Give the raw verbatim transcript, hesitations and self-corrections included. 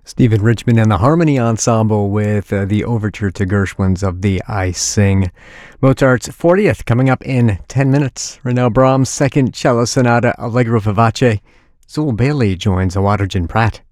Stephen Richmond and the Harmony Ensemble with uh, the overture to Gershwin's of the I Sing. Mozart's fortieth coming up in ten minutes. Right now, Brahms' second cello sonata, Allegro vivace. Zool Bailey joins Awadujin Pratt.